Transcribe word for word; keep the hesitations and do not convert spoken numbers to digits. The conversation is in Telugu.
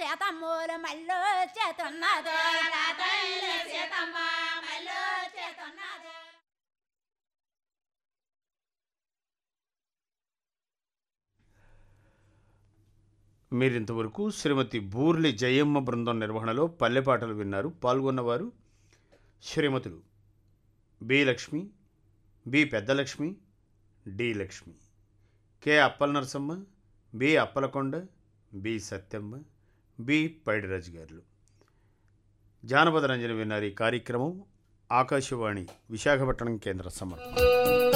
సీతమ్మూలు మళ్ళీ చేతున్నదో నా తల్లి సీతమ్మ మళ్ళీ చేతున్నదో. మీరింతవరకు శ్రీమతి బూర్లి జయమ్మ బృందం నిర్వహణలో పల్లెపాటలు విన్నారు. పాల్గొన్నవారు శ్రీమతులు B Lakshmi, B పెద్దలక్ష్మి, D Lakshmi, K Appala Narasamma, B Appalakonda, B Satyamma, B Paidiraju గారు. జానపద రంజన విన్నారు. ఈ కార్యక్రమం ఆకాశవాణి విశాఖపట్నం కేంద్ర సమర్పణ.